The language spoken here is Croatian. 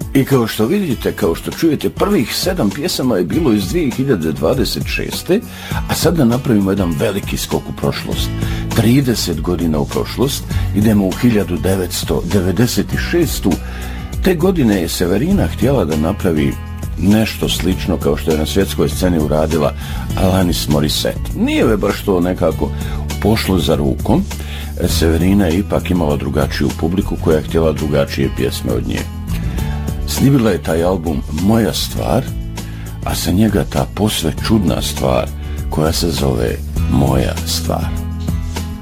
I kao što vidite, kao što čujete, prvih 7 pjesama je bilo iz 2026. A sad da napravimo jedan veliki skok u prošlost. 30 godina u prošlost, idemo u 1996. Te godine je Severina htjela da napravi nešto slično kao što je na svjetskoj sceni uradila Alanis Morissette. Nije ve baš to nekako pošlo za rukom. Severina je ipak imala drugačiju publiku koja je htjela drugačije pjesme od nje. Snimila je taj album Moja stvar, a sa njega ta posve čudna stvar koja se zove Moja stvar.